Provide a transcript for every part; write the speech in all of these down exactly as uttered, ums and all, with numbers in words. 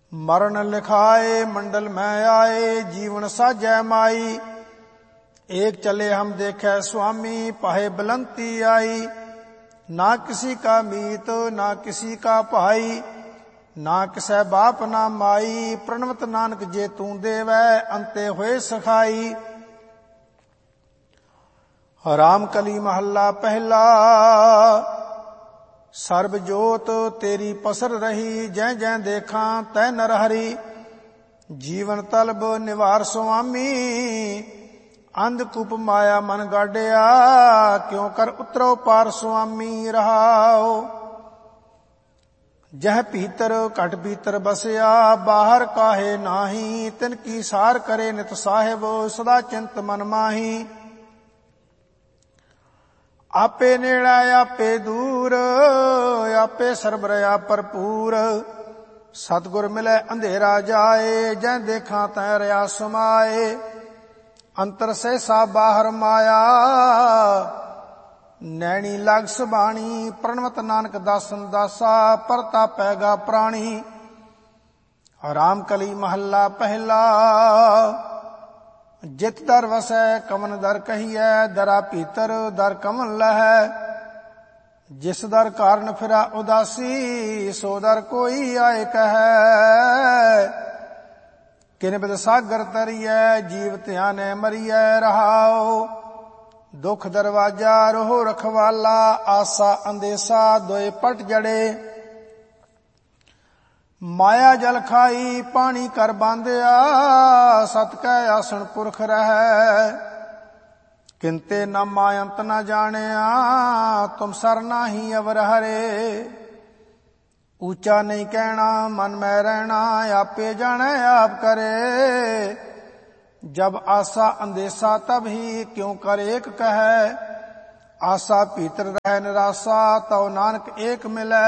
मरण लिखाए मंडल में आए, जीवन साजै माई। एक चले हम देखे स्वामी, पाहे बुलंती आई। ना किसी का मीत ना किसी का भाई, ना किसै बाप ना माई। प्रणवत नानक जे तू देवै, अंते होए सखाई। राम कली महला पहला, सर्ब जोत तेरी पसर रही। जै जै देखा तै नर हरि, जीवन तलब निवार स्वामी। अंधकूप माया मन गाड़िया, क्यों कर उतरो पार स्वामी रहाओ। जह भीतर घट भीतर बसया, बाहर काहे नाही। तिनकी सार करे नित साहिब, सदा चिंत मन माही। आपे नेड़ा आपे दूर, आपे सरबर आप भरपूर। सतगुर मिले अंधेरा जाए, जै देखा तै रया समाए। अंतर सहसा बाहर माया, नैनी लाग सुबाणी। प्रणवत नानक दासन दासा, परता पैगा प्राणी। राम कली महला पहला, जित दर वसै कमन दर कहिए। दरा भीतर दर कमन लहै, जिस दर कारण फिरा उदासी। सो दर कोई आए कहे, किन बिद सागर तरिए। जीव ध्याने मरिए रहाओ, दुख दरवाजा रोह रखवाला। आसा अंदेसा दोए पट जड़े, माया जल खाई पानी कर बांधिया। सत कै आसन पुरख रहै, किंते न मायंत न जानिया। तुम सर नाही अवर हरे, ऊंचा नहीं कहना मन में रहना। आपे जाने आप करे, जब आसा अंदेसा तब ही क्यों कर एक कहे। आसा भीतर रह निराशा, तो नानक एक मिले।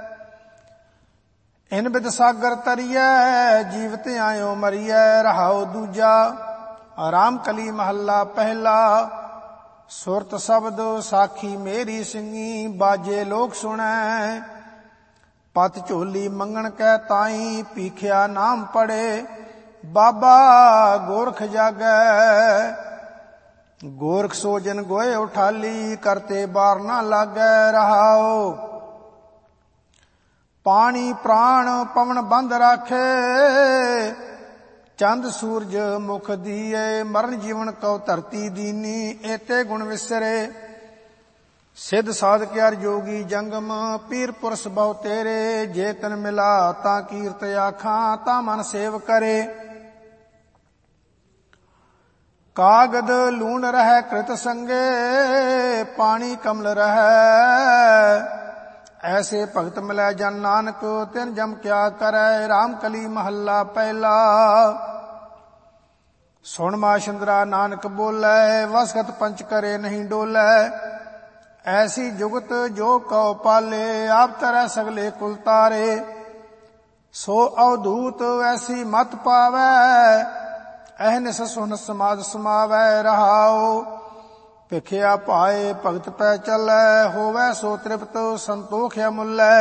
इन बिद सागर तरिए, जीवत आयो मरिए रहाओ दूजा। राम कली महला पहला, सुरत शब्द साखी मेरी सिंगी। बाजे लोग सुनै, पत झोली मंगण कै ताई। पीखिया नाम पड़े, बाबा गोरख जागै। गोरख सो जन गोए उठाली, करते बार ना लागै रहाओ। पानी प्राण पवन बंद राखे, चंद सूरज मुख दिए। मरण जीवन कौ धरती दीनी, एते गुण विसरे। सिद्ध साधक यार जोगी जंगम, पीर पुरुष बहु तेरे। जे तन मिला ता कीर्त आखां, ता मन सेव करे। कागद लून रह कृत संगे, पानी कमल रह। ऐसे भगत मिलै जन नानक, तिन जम क्या करे। राम कली महला पहला, सुन माशंदरा नानक बोलै। वसगत पंच करे नहीं डोलै, ऐसी जुगत जो कौ पाले। आप तरह सगले कुल तारे, सो अवधूत ऐसी मत पावै। अहनिस सुन समाज समावै रहाओ। भिखिया पाए भगत पै चलै, होवै सो तृप्त संतोख अमुलै।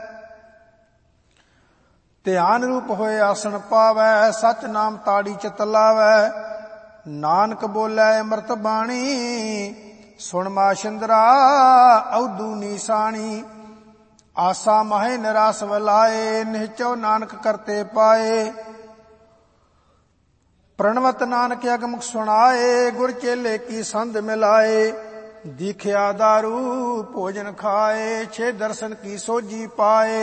ध्यान रूप होए आसन पावै, सच नाम ताड़ी चित लावै। नानक बोलै अमृत बाणी, सुन माशिंदरा अवधू नीसाणी। आसा माहे निरास वलाए, निहचो नानक करते पाए। प्रणवत नानक अगमुख सुनाए, गुर चेले की संध मिलाए। दीखिया दारू भोजन खाए, छे दर्शन की सोजी पाए।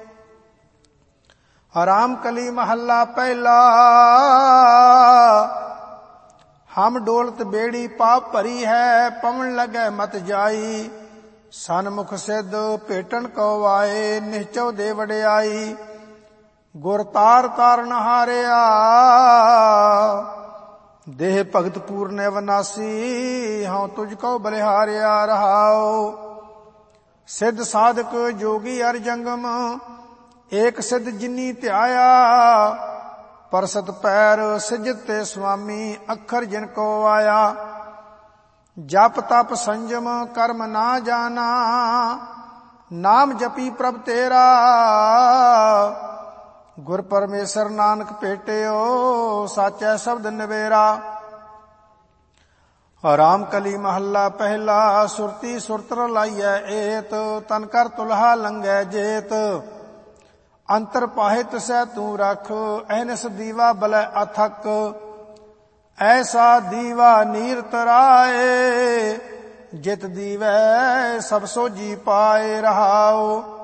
राम कली महला पहला, हम डोलत बेड़ी पाप भरी है। पवन लगे मत जाई, सनमुख सिद्ध भेटन को आए। निहचो दे वडियाई, गुर तार तारन हारिया। देह भगत पूर्ण अविनाशी, हाँ तुझको बलिहारिया रहाओ। सिद्ध साधक जोगी अर जंगम, एक सिद्ध जिनी ध्याया। परसत पैर सिजते स्वामी, अखर जिनको आया। जप तप संजम कर्म ना जाना, नाम जपी प्रभ तेरा। ਗੁਰ ਪਰਮੇਸ਼ਰ ਨਾਨਕ ਭੇਟਿਓ, ਸਾਚੈ ਸ਼ਬਦ ਨਿਵੇਰਾ। ਰਾਮ ਕਲੀ ਮਹੱਲਾ ਪਹਿਲਾ। ਸੁਰਤੀ ਸੁਰਤ ਰਲਾਈਐ ਏਤ, ਤਨ ਕਰ ਤੁਲਹਾ ਲੰਘੈ ਜੇਤ। ਅੰਤਰ ਪਾਹਿ ਤਿਸੈ ਤੂੰ ਰਖ, ਐਨਸ ਦੀਵਾ ਬਲੈ ਅਥਕ। ਐਸਾ ਦੀਵਾ ਨੀਰ ਤਰਾਏ, ਜਿਤ ਦੀਵੈ ਸਭ ਸੋਜੀ ਪਾਏ ਰਹਾਓ।